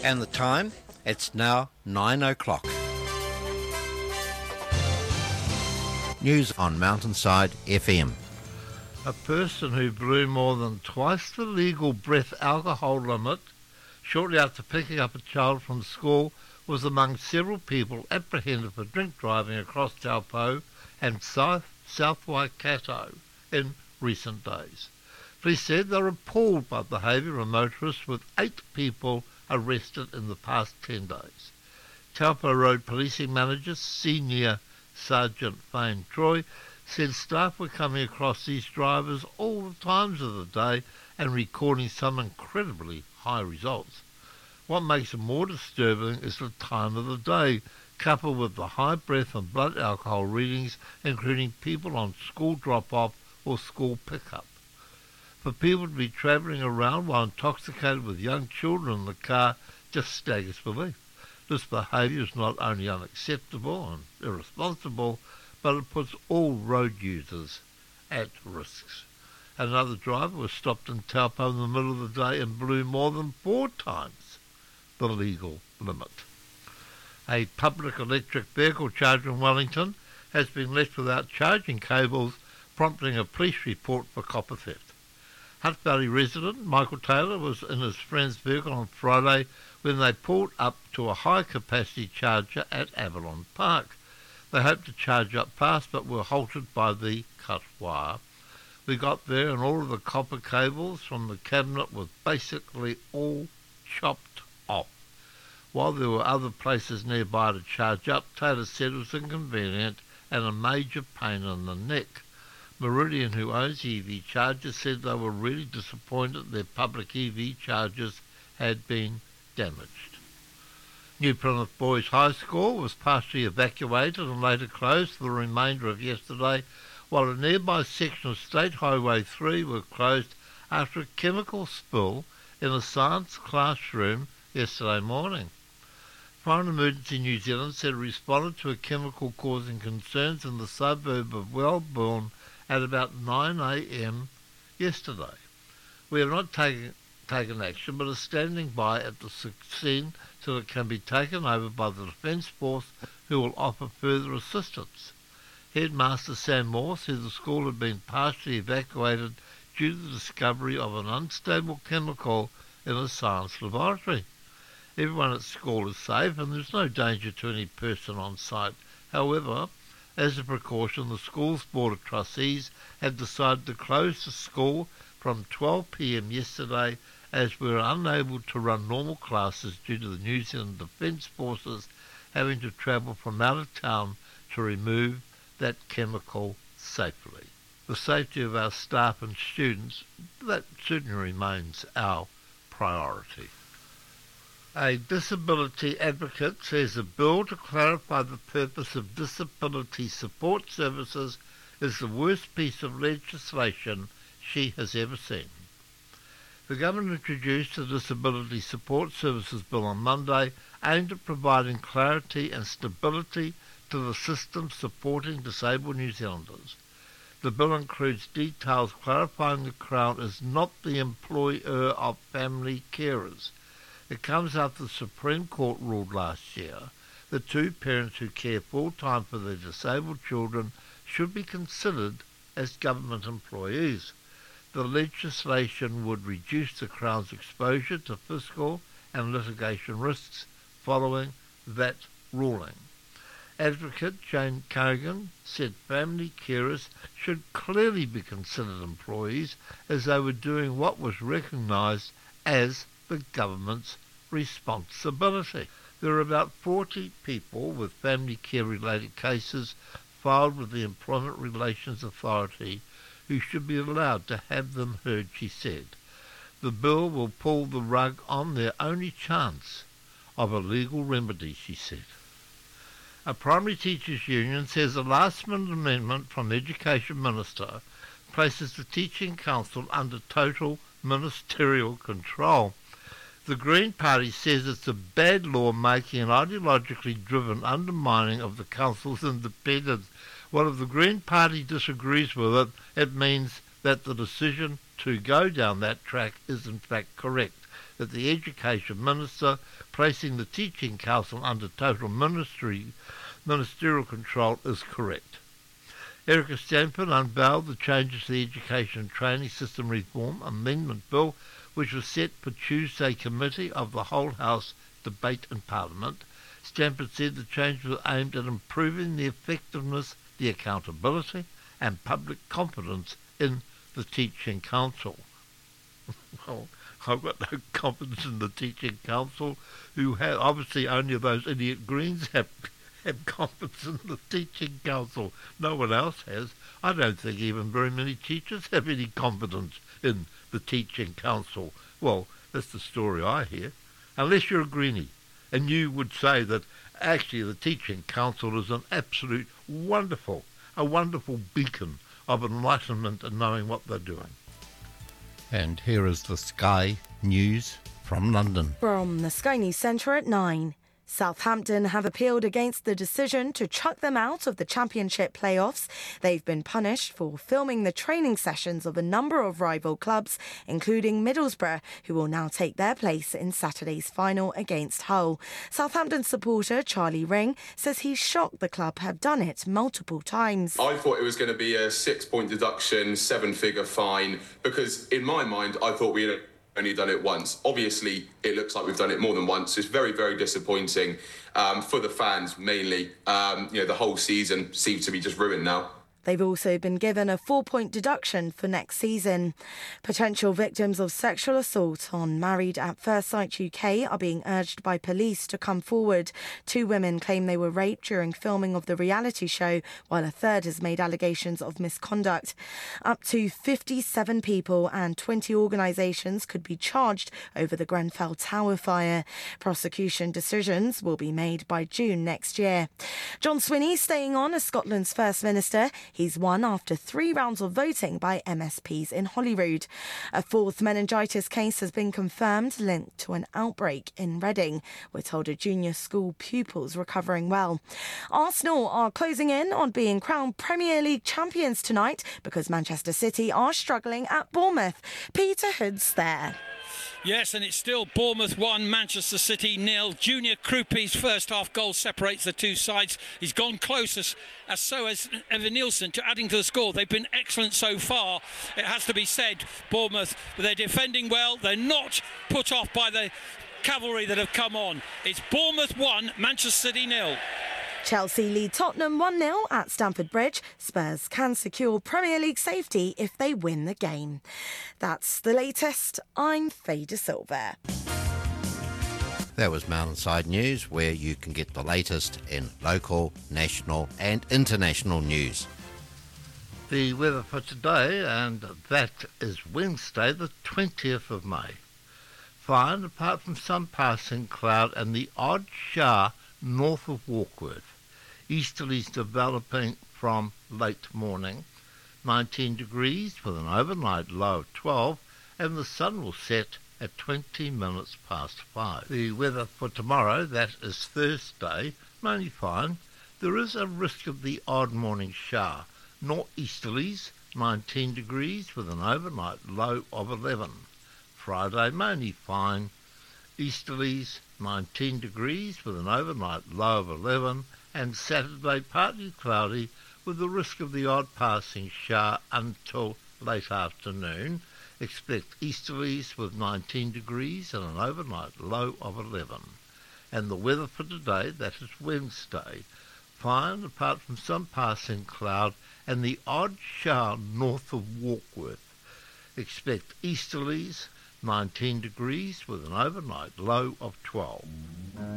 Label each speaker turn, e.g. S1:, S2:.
S1: And the time? It's now 9 o'clock. News on Mountainside FM.
S2: A person who blew more than twice the legal breath alcohol limit shortly after picking up a child from school was among several people apprehended for drink driving across Taupo and South Waikato in recent days. Police said they were appalled by the behaviour of motorists, with 8 people arrested in the past 10 days. Taupo Road Policing Manager Senior Sergeant Fane Troy said staff were coming across these drivers all the times of the day and recording some incredibly high results. What makes it more disturbing is the time of the day, coupled with the high breath and blood alcohol readings, including people on school drop-off or school pick-up. For people to be travelling around while intoxicated with young children in the car just staggers belief. This behaviour is not only unacceptable and irresponsible, but it puts all road users at risks. Another driver was stopped in Taupo in the middle of the day and blew more than 4 times the legal limit. A public electric vehicle charger in Wellington has been left without charging cables, prompting a police report for copper theft. Hutt Valley resident Michael Taylor was in his friend's vehicle on Friday when they pulled up to a high-capacity charger at Avalon Park. They hoped to charge up fast but were halted by the cut wire. We got there and all of the copper cables from the cabinet were basically all chopped off. While there were other places nearby to charge up, Taylor said it was inconvenient and a major pain in the neck. Meridian, who owns EV chargers, said they were really disappointed their public EV chargers had been damaged. New Plymouth Boys High School was partially evacuated and later closed for the remainder of yesterday, while a nearby section of State Highway 3 were closed after a chemical spill in a science classroom yesterday morning. Foreign Emergency New Zealand said it responded to a chemical causing concerns in the suburb of Wellburn at about 9 a.m. yesterday. We have not taken action, but are standing by at the scene till it can be taken over by the Defence Force, who will offer further assistance. Headmaster Sam Moore said the school had been partially evacuated due to the discovery of an unstable chemical in a science laboratory. Everyone at school is safe and there's no danger to any person on site. However, as a precaution, the school's Board of Trustees had decided to close the school from 12 p.m. yesterday, as we were unable to run normal classes due to the New Zealand Defence Forces having to travel from out of town to remove that chemical safely. The safety of our staff and students, that certainly remains our priority. A disability advocate says a bill to clarify the purpose of disability support services is the worst piece of legislation she has ever seen. The government introduced the Disability Support Services Bill on Monday, aimed at providing clarity and stability to the system supporting disabled New Zealanders. The bill includes details clarifying the Crown is not the employer of family carers. It comes after the Supreme Court ruled last year that 2 parents who care full-time for their disabled children should be considered as government employees. The legislation would reduce the Crown's exposure to fiscal and litigation risks following that ruling. Advocate Jane Cogan said family carers should clearly be considered employees, as they were doing what was recognised as the government's responsibility. There are about 40 people with family care-related cases filed with the Employment Relations Authority who should be allowed to have them heard, she said. The bill will pull the rug on their only chance of a legal remedy, she said. A primary teachers' union says a last-minute amendment from the Education Minister places the Teaching Council under total ministerial control. The Green Party says it's a bad law-making and ideologically driven undermining of the Council's independence. Well, if the Green Party disagrees with it, it means that the decision to go down that track is in fact correct. that the Education Minister, placing the Teaching Council under total ministerial control, is correct. Erica Stanford unveiled the changes to the Education and Training System Reform Amendment Bill, which was set for Tuesday Committee of the Whole House debate in Parliament. Stanford said the changes were aimed at improving the effectiveness, the accountability and public confidence in the Teaching Council. Well, I've got no confidence in the Teaching Council, who have, obviously only those idiot Greens have confidence in the Teaching Council. No one else has. I don't think even very many teachers have any confidence in the Teaching Council. Well, that's the story I hear. Unless you're a Greenie, and you would say that actually the Teaching Council is an absolute wonderful beacon of enlightenment and knowing what they're doing.
S1: And here is the Sky News from London.
S3: From the Sky News Centre at 9. Southampton have appealed against the decision to chuck them out of the Championship playoffs. They've been punished for filming the training sessions of a number of rival clubs, including Middlesbrough, who will now take their place in Saturday's final against Hull. Southampton supporter Charlie Ring says he's shocked the club have done it multiple times.
S4: I thought it was going to be a 6-point deduction, 7-figure fine, because in my mind I thought we had only done it once. Obviously, it looks like we've done it more than once. It's very, very disappointing for the fans mainly. The whole season seems to be just ruined now.
S3: They've also been given a 4-point deduction for next season. Potential victims of sexual assault on Married at First Sight UK are being urged by police to come forward. 2 women claim they were raped during filming of the reality show, while a third has made allegations of misconduct. Up to 57 people and 20 organisations could be charged over the Grenfell Tower fire. Prosecution decisions will be made by June next year. John Swinney staying on as Scotland's First Minister. He's won after 3 rounds of voting by MSPs in Holyrood. A 4th meningitis case has been confirmed linked to an outbreak in Reading. We're told a junior school pupil's recovering well. Arsenal are closing in on being crowned Premier League champions tonight because Manchester City are struggling at Bournemouth. Peter Hood's there.
S5: Yes, and it's still Bournemouth 1, Manchester City 0. Junior Krupi's first half goal separates the two sides. He's gone close, as so has Evan Nielsen, to adding to the score. They've been excellent so far, it has to be said. Bournemouth, they're defending well. They're not put off by the cavalry that have come on. It's Bournemouth 1, Manchester City 0.
S3: Chelsea lead Tottenham 1-0 at Stamford Bridge. Spurs can secure Premier League safety if they win the game. That's the latest. I'm Faye De Silva.
S1: That was Mountainside News, where you can get the latest in local, national and international news.
S2: The weather for today, and that is Wednesday the 20th of May. Fine, apart from some passing cloud and the odd shower north of Warkworth. Easterlies developing from late morning. 19 degrees with an overnight low of 12, and the sun will set at 20 minutes past 5. The weather for tomorrow, that is Thursday, mainly fine. There is a risk of the odd morning shower. Northeasterlies, 19 degrees with an overnight low of 11. Friday, mainly fine. Easterlies, 19 degrees with an overnight low of 11, and Saturday partly cloudy with the risk of the odd passing shower until late afternoon. Expect easterlies with 19 degrees and an overnight low of 11. And the weather for today, that is Wednesday, fine apart from some passing cloud and the odd shower north of Warkworth. Expect easterlies, 19 degrees with an overnight low of 12.